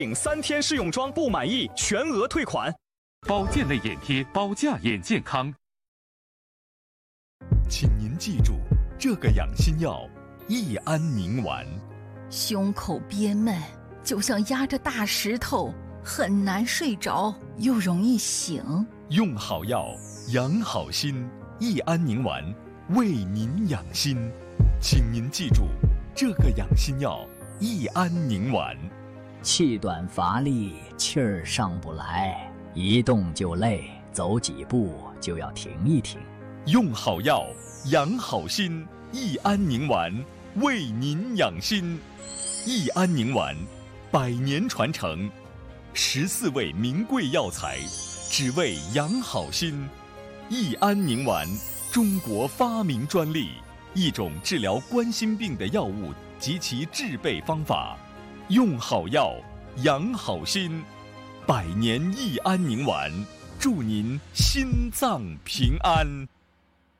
领3天试用装不满意全额退款。 保健类眼贴，保价眼健康。 请您记住，这个养心药益安宁丸。 胸口憋闷，就像压着大石头，很难睡着，又容易醒。 用好药，养好心，益安宁丸为您养心。请您记住，这个养心药益安宁丸。 气短乏力，气儿上不来，一动就累，走几步就要停一停。 用好药，养好心，益安宁丸为您养心。益安宁丸100年传承，14味名贵药材，只为养好心。益安宁丸，中国发明专利，一种治疗冠心病的药物及其制备方法。用好药，养好心，100年益安宁丸，祝您心脏平安。